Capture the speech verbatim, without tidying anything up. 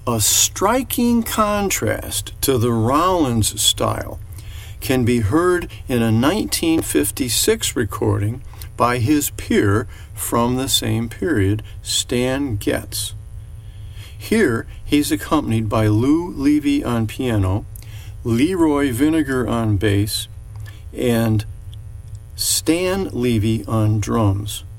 A striking contrast to the Rollins style can be heard in a nineteen fifty-six recording by his peer from the same period, Stan Getz. Here, he's accompanied by Lou Levy on piano, Leroy Vinegar on bass, and Stan Levy on drums.